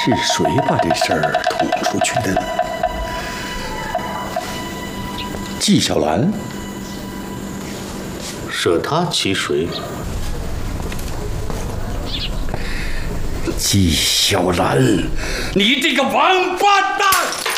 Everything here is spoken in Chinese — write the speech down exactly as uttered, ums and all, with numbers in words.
是谁把这事儿捅出去的呢？纪晓岚？ 舍他其谁？ 纪晓岚，你这个王八蛋！